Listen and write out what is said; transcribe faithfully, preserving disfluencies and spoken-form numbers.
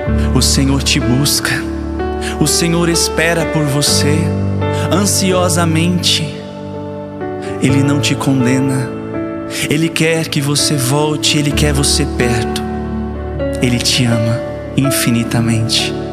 O Senhor te busca, o Senhor espera por você ansiosamente. Ele não te condena, Ele quer que você volte, Ele quer você perto. Ele te ama infinitamente.